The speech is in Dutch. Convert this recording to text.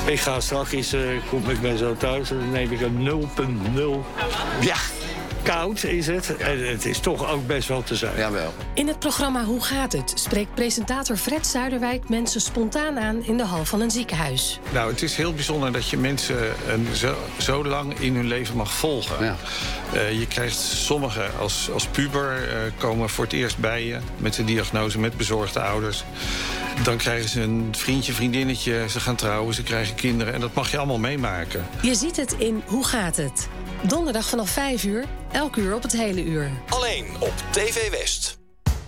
Ik ga straks, kom ik ben zo thuis, dan neem ik een 0,0. Ja, koud is het. En het is toch ook best wel te zijn. Jawel. In het programma Hoe gaat het? Spreekt presentator Fred Zuiderwijk mensen spontaan aan in de hal van een ziekenhuis. Nou, het is heel bijzonder dat je mensen zo lang in hun leven mag volgen. Ja. Je krijgt sommigen als puber komen voor het eerst bij je met de diagnose, met bezorgde ouders. Dan krijgen ze een vriendje, vriendinnetje, ze gaan trouwen, ze krijgen kinderen. En dat mag je allemaal meemaken. Je ziet het in Hoe gaat het? Donderdag vanaf 5 uur, elk uur op het hele uur. Alleen op TV West.